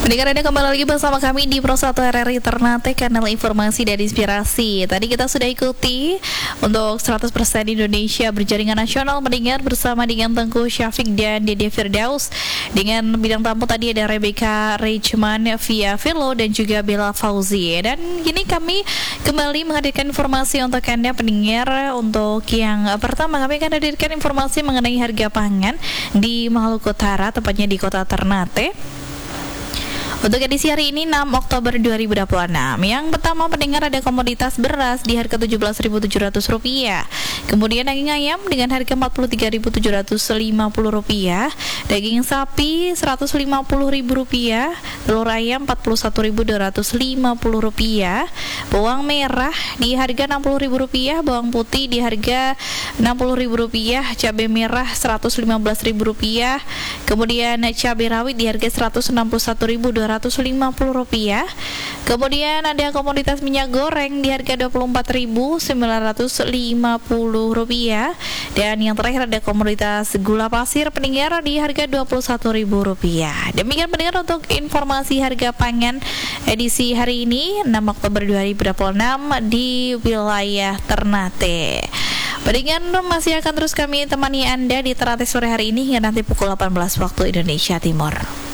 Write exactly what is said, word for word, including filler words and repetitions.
Pendengar Anda kembali lagi bersama kami di Pro satu R R I Ternate, kanal informasi dan inspirasi. Tadi kita sudah ikuti untuk seratus persen Indonesia berjaringan nasional mendengar bersama dengan Tengku Syafiq dan Dede Firdaus. Dengan bidang tamu tadi ada Rebecca Reichman via Velo dan juga Bella Fauzi. Dan kini kami kembali menghadirkan informasi untuk Anda pendengar. Untuk yang pertama kami akan hadirkan informasi mengenai harga pangan di Maluku Utara, tepatnya di kota Ternate. Untuk edisi hari ini enam Oktober dua ribu dua puluh enam. Yang pertama pendengar ada komoditas beras di harga tujuh belas ribu tujuh ratus rupiah. Kemudian daging ayam dengan harga empat puluh tiga ribu tujuh ratus lima puluh rupiah. Daging sapi seratus lima puluh ribu rupiah. Telur ayam empat puluh satu ribu dua ratus lima puluh rupiah. Bawang merah di harga enam puluh ribu rupiah. Bawang putih di harga enam puluh ribu rupiah. Cabai merah seratus lima belas ribu rupiah. Kemudian cabai rawit di harga seratus enam puluh satu ribu dua ratus lima puluh rupiah. Kemudian ada komoditas minyak goreng di harga dua puluh empat ribu sembilan ratus lima puluh rupiah. Dan yang terakhir ada komoditas gula pasir pendengar di harga dua puluh satu ribu rupiah. Demikian pendengar untuk informasi harga pangan edisi hari ini enam Oktober dua ribu dua puluh enam di wilayah Ternate. Pendengar masih akan terus kami temani Anda di Ternate sore hari ini hingga nanti pukul delapan belas waktu Indonesia Timur.